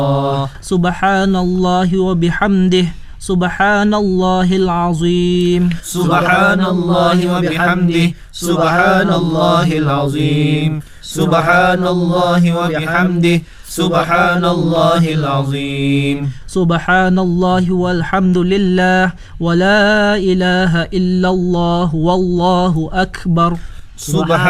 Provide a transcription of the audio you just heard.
سبحان الله وبحمده سبحان الله العظيم سبحان الله وبحمده سبحان الله العظيم سبحان الله وبحمده سبحان الله العظيم سبحان الله والحمد لله ولا إله إلا الله والله أكبر سبحان